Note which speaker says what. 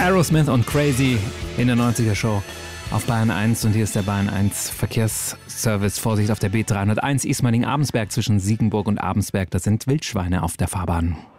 Speaker 1: Aerosmith und Crazy in der 90er Show auf Bayern 1 und hier ist der Bayern 1 Verkehrsservice. Vorsicht auf der B301 Ismaning-Abensberg zwischen Siegenburg und Abensberg, da sind Wildschweine auf der Fahrbahn.